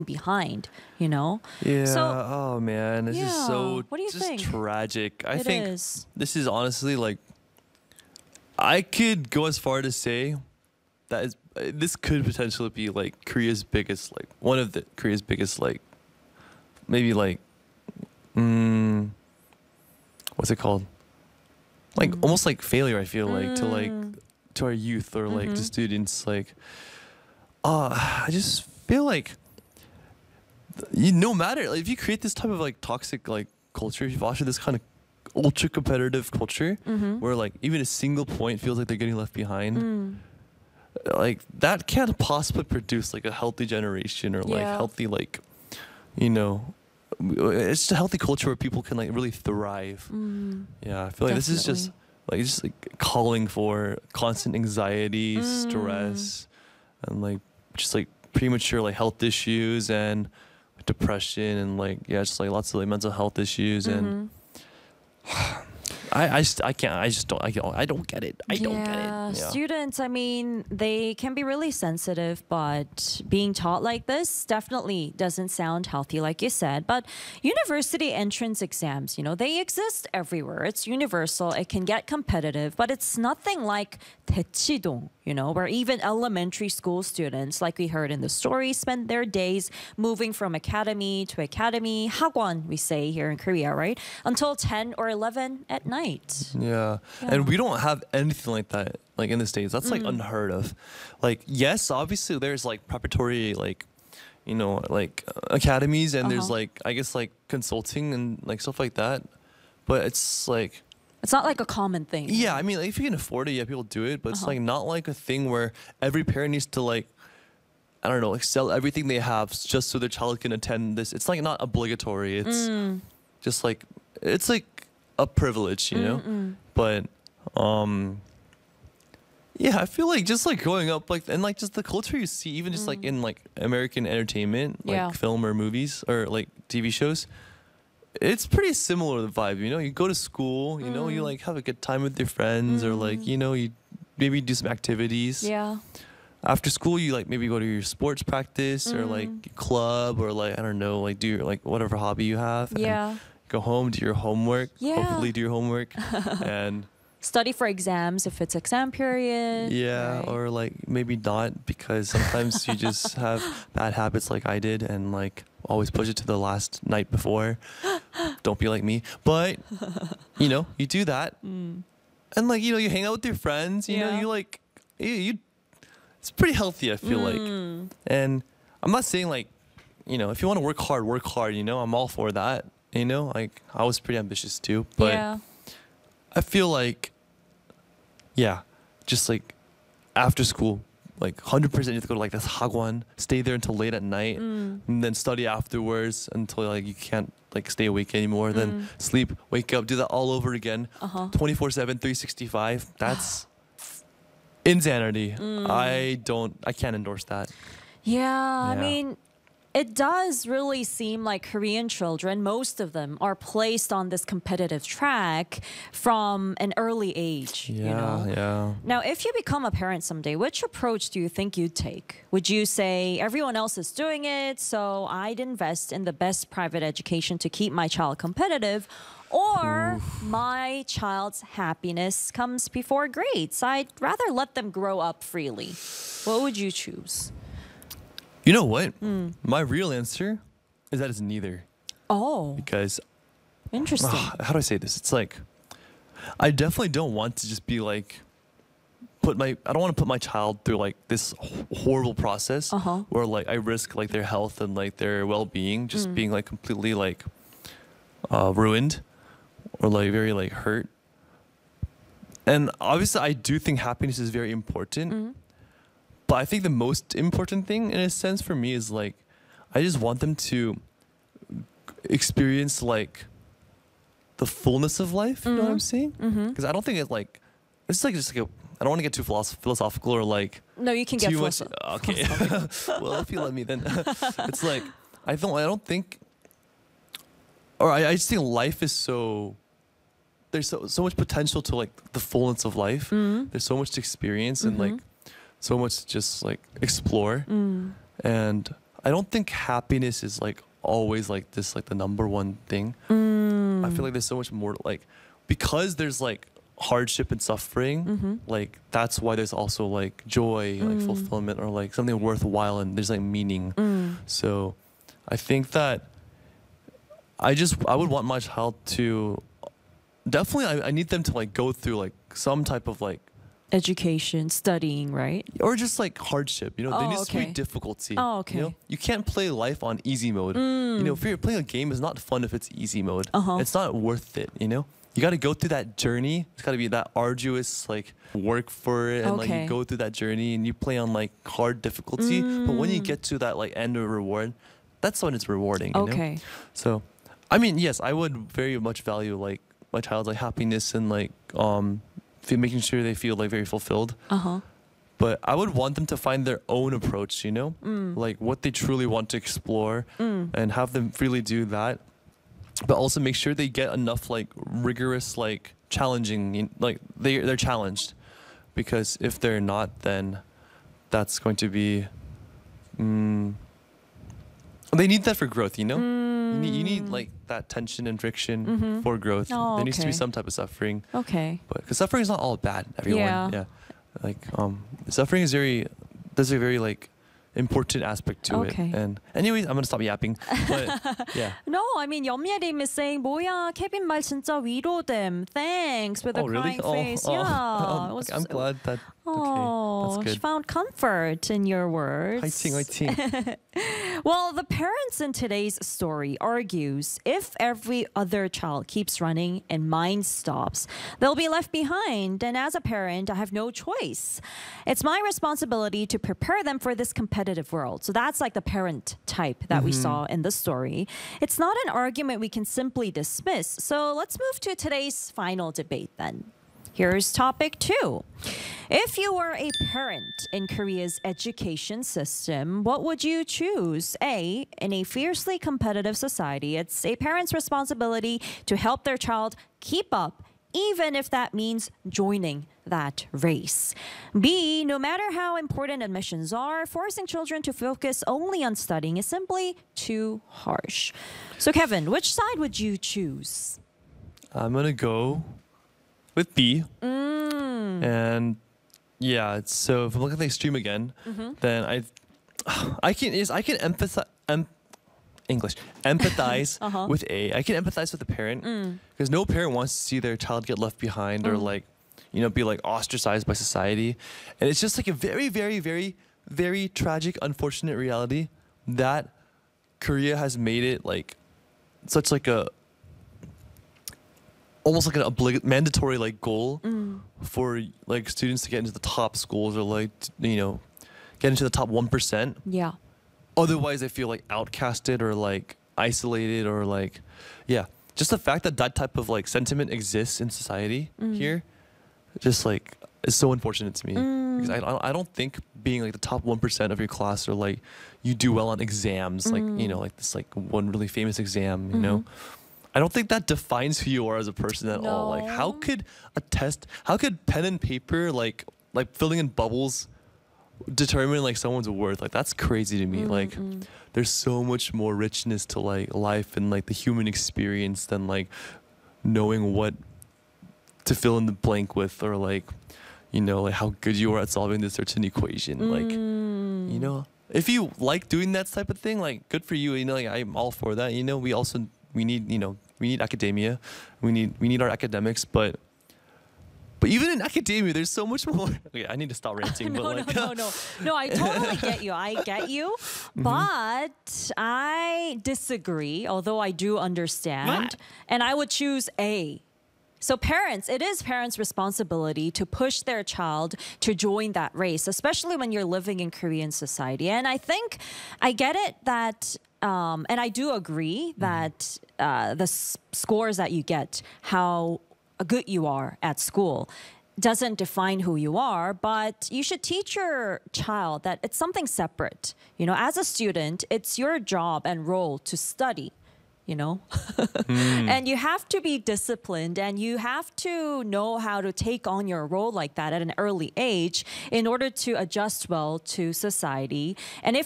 behind, you know? Yeah. So, Oh man, this is yeah, so what do you just think? tragic. I It think is. this is honestly like I could go as far to say that this could potentially be like Korea's biggest like one of the Korea's biggest like maybe like mm, what's it called? Like almost like failure. I feel like to our youth or like to students like I just feel like no matter like, if you create this type of like toxic like culture, if you foster this kind of ultra competitive culture where like even a single point feels like they're getting left behind, like that can't possibly produce like a healthy generation or like Yeah. healthy like you know it's just a healthy culture where people can like really thrive. Yeah, I feel like this is just like calling for constant anxiety, stress, and like just like premature like health issues and depression and like yeah, just like lots of like mental health issues and I can't I don't get it. I don't get it. Yeah. Students, I mean, they can be really sensitive, but being taught like this definitely doesn't sound healthy, like you said. But university entrance exams, you know, they exist everywhere. It's universal. It can get competitive, but it's nothing like 대치동, you know, where even elementary school students, like we heard in the story, spend their days moving from academy to academy, 학원, we say here in Korea, right? Until 10 or 11 at night. Yeah. And we don't have anything like that like in the States. That's like unheard of. Like yes, obviously there's like preparatory like you know like academies and there's like I guess like consulting and like stuff like that. But it's like It's not like a common thing. yeah, I mean like, if you can afford it, yeah, people do it, but it's like not like a thing where every parent needs to like I don't know, like sell everything they have just so their child can attend this. It's like not obligatory. It's just like it's like a privilege, you know? But yeah, I feel like just like growing up like and like just the culture you see even just like in like American entertainment, like Yeah. film or movies or like TV shows, it's pretty similar the vibe, you know? You go to school, you know, you like have a good time with your friends or like, you know, you maybe do some activities. Yeah. After school you like maybe go to your sports practice or like club or like I don't know, like do your like whatever hobby you have. And Yeah. go home, do your homework. Yeah. Hopefully do your homework. And Study for exams if it's exam period. yeah, right? or like maybe not because sometimes you just have bad habits like I did and like always push it to the last night before. Don't be like me. But you know, you do that. And like, you know, you hang out with your friends, you know, Yeah. you like you it's pretty healthy, I feel like. And I'm not saying like, you know, if you want to work hard, you know, I'm all for that. You know, like I was pretty ambitious too, but yeah. I feel like, yeah, just like after school, like 100% you have to go to like this hagwon, stay there until late at night, and then study afterwards until like you can't like stay awake anymore. Then sleep, wake up, do that all over again, 24/7, 365. That's insanity. I can't endorse that. Yeah, I Yeah. mean, it does really seem like Korean children, most of them, are placed on this competitive track from an early age. Yeah, You know? yeah. Now, if you become a parent someday, which approach do you think you'd take? Would you say everyone else is doing it, so I'd invest in the best private education to keep my child competitive? Or my child's happiness comes before grades. I'd rather let them grow up freely. What would you choose? You know what? My real answer is that it's neither. Oh, Because interesting. how do I say this? It's like I definitely don't want to just be like I don't want to put my child through like this horrible process where like I risk like their health and like their well-being just being like completely like ruined or like very like hurt. And obviously I do think happiness is very important. But I think the most important thing in a sense for me is like I just want them to experience like the fullness of life. You know what I'm saying? Because I don't think it's like it's like just like I don't want to get too philosophical or like No, you can get too much. philosophical. Okay, well if you let me, then it's like I don't think, or I just think life is so. There's so much potential to like the fullness of life. There's so much to experience and like so much to just like explore. And I don't think happiness is like always like this, like the number one thing. I feel like there's so much more, like, because there's like hardship and suffering, like that's why there's also like joy, like fulfillment, or like something worthwhile, and there's like meaning. So I think that I would want my child to definitely, I need them to like go through like some type of like, Education, studying, right? or just like hardship, you know, there Oh, needs to okay. be difficulty. Oh, okay. You know, you can't play life on easy mode. You know, if you're playing a game, it's not fun if it's easy mode. It's not worth it, you know? You got to go through that journey. It's got to be that arduous like work for it, and like Okay. you go through that journey and you play on like hard difficulty. But when you get to that like end of reward, that's when it's rewarding, you know? Okay. So, I mean, yes, I would very much value like my child's like happiness and like making sure they feel like very fulfilled. But I would want them to find their own approach, you know, like what they truly want to explore, and have them freely do that. But also make sure they get enough like rigorous, like challenging, like they're challenged, because if they're not, then that's going to be. They need that for growth, you know. You need like that tension and friction for growth. Oh, There needs to be okay. some type of suffering, Okay. but because suffering is not all bad, everyone. Yeah. Like suffering is there's a very like important aspect to Okay. it. And anyways, I'm gonna stop yapping. But yeah. No, I mean 연미야님 is saying 뭐야 케빈 말 진짜 위로됨. Thanks with a Oh really? crying face. Yeah. It was- I'm glad that. Oh, Okay, that's she good. found comfort in your words. 화이팅, 화이팅. Well, the parents in today's story argues if every other child keeps running and mine stops, they'll be left behind. And as a parent, I have no choice. It's my responsibility to prepare them for this competitive world. So that's like the parent type that we saw in the story. It's not an argument we can simply dismiss. So let's move to today's final debate then. Here's topic 2. If you were a parent in Korea's education system, what would you choose? A, in a fiercely competitive society, it's a parent's responsibility to help their child keep up, even if that means joining that race. B, no matter how important admissions are, forcing children to focus only on studying is simply too harsh. So Kevin, which side would you choose? I'm gonna go with B. And yeah, so if I'm looking at the extreme again, then I can empathize. Empathize with A. I can empathize with the parent, because no parent wants to see their child get left behind or like, you know, be like ostracized by society. And it's just like a very, very, very, very tragic, unfortunate reality that Korea has made it like such like a almost like an mandatory like goal for like students to get into the top schools, or like you know, get into the top 1%. Yeah. Otherwise, I feel like outcasted or like isolated, or like, yeah, just the fact that that type of like sentiment exists in society here, just like is so unfortunate to me, because I don't think being like the top 1% of your class, or like you do well on exams, like you know, like this like one really famous exam, you know. I don't think that defines who you are as a person at all. Like, how could how could pen and paper, like filling in bubbles, determine like someone's worth? Like, that's crazy to me. Like, there's so much more richness to like life and like the human experience than like knowing what to fill in the blank with, or like, you know, like how good you are at solving this certain equation. Like, you know, if you like doing that type of thing, like, good for you. You know, like, I'm all for that. You know, we need, you know, we need academia, we need our academics, but even in academia, there's so much more. Okay, I need to stop ranting. No, but like, no, I totally get you. I get you. But I disagree, although I do understand. And I would choose A. So parents, it is parents' responsibility to push their child to join that race, especially when you're living in Korean society. And I think I get it that, and I do agree that the scores that you get, how good you are at school, doesn't define who you are, but you should teach your child that it's something separate. You know, as a student, it's your job and role to study. You know, and you have to be disciplined, and you have to know how to take on your role like that at an early age in order to adjust well to society. And if